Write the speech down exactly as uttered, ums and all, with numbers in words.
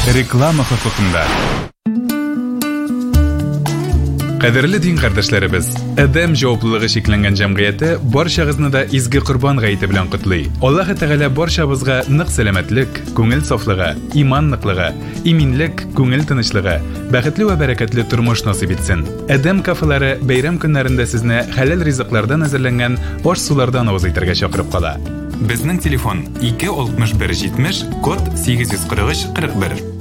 Реклама хокукында. Кадерле дин кардәшләребез, Адәм җаваплылыгы шикләнгән җәмгыяте барчагызны да изге Корбан гаете белән котлый. Аллаһ Тәгалә барчабызга нык сәламәтлек, күңел сафлыгы, иман ныклыгы, иминлек, күңел тынычлыгы, бәхетле вә бәрәкәтле тормыш насыйп итсен. Адәм кафелары бәйрәм көннәрендә сезне хәләл ризыклардан әзерләнгән аш-сулардан авыз итәргә чакырып кала. Безнең телефон ике алтмыш бер җитмеш, код сигез йөз кырык өч кырык бер.